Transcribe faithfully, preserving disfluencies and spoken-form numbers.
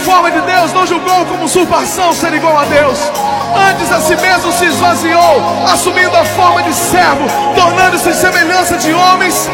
forma de Deus, não julgou como usurpação ser igual a Deus. Antes a si mesmo se esvaziou, assumindo a forma de servo, tornando-se em semelhança de homens,